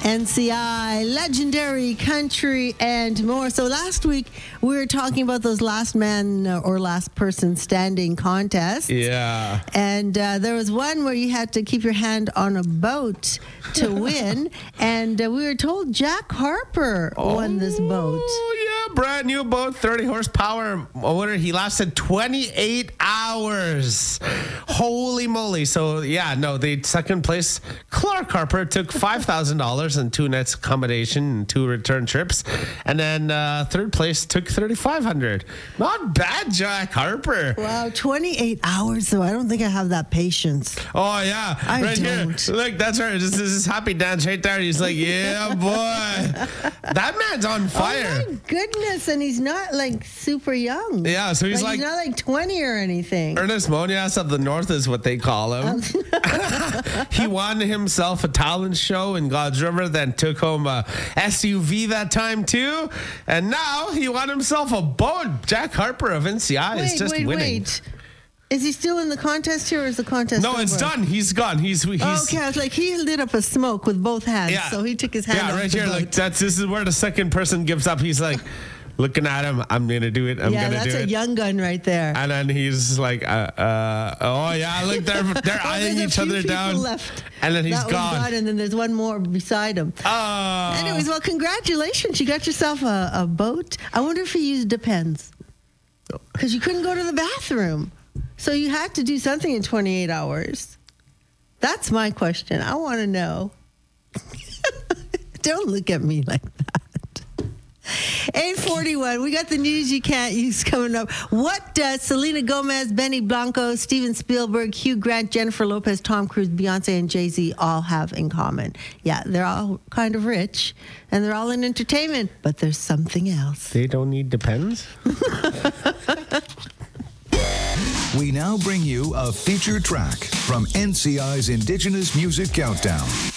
NCI, legendary country, and more. So last week we were talking about those last man or last person standing contests. Yeah. And there was one where you had to keep your hand on a boat to win. And we were told Jack Harper won this boat. Oh, yeah. Brand new boat, 30 horsepower motor. He lasted 28 hours. Holy moly. So, yeah, no, the second place, Clark Harper, took $5,000 and 2 nights accommodation and 2 return trips. And then third place took $3,500. Not bad, Jack Harper. Wow, 28 hours, though. I don't think I have that patience. Oh, yeah. I right don't. Here. Look, that's right. This is happy dance right there. He's like, yeah, boy. That man's on fire. Oh, my goodness. And he's not, like, super young. Yeah, so he's He's not, like, 20 or anything. Ernest Monias of the North is what they call him. He won himself a talent show in God's River, then took home a SUV that time too, and now he won himself a boat. Jack Harper of NCI is just winning. Wait. Is he still in the contest here, or is the contest No, over? it's done. He's gone. He's okay, I was like, he lit up a smoke with both hands, Yeah. so he took his hand off right the here. boat. Like this is where the second person gives up. He's like looking at him. I'm gonna do it. I'm gonna do that's a it. young gun right there. And then he's like, oh yeah, look, they're eyeing There's each a few other people down. left. And then he's that gone. was gone, and then there's one more beside him. Oh. Anyways, well, congratulations. You got yourself a boat. I wonder if you used Depends. Because you couldn't go to the bathroom. So you had to do something in 28 hours. That's my question. I want to know. Don't look at me like that. 8:41. We got the news you can't use coming up. What does Selena Gomez, Benny Blanco, Steven Spielberg, Hugh Grant, Jennifer Lopez, Tom Cruise, Beyonce, and Jay-Z all have in common? Yeah, they're all kind of rich, and they're all in entertainment, but there's something else. They don't need Depends? We now bring you a feature track from NCI's Indigenous Music Countdown.